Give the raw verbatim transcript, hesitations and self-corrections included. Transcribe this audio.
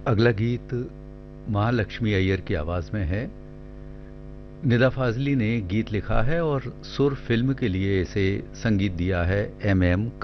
अगला गीत महालक्ष्मी अय्यर की आवाज में है। निदा फाजली ने गीत लिखा है और सुर फिल्म के लिए इसे संगीत दिया है एम एम